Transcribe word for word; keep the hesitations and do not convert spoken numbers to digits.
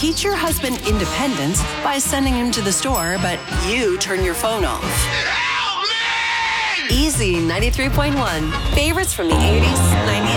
Teach your husband independence by sending him to the store, but you turn your phone off. Help me! Easy ninety-three point one. Favorites from the eighties, nineties,